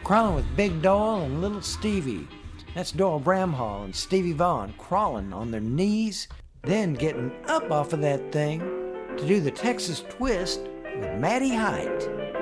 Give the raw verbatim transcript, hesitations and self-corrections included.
Crawling with Big Doyle and Little Stevie. That's Doyle Bramhall and Stevie Vaughan crawling on their knees, then getting up off of that thing to do the Texas twist with Maddie Height.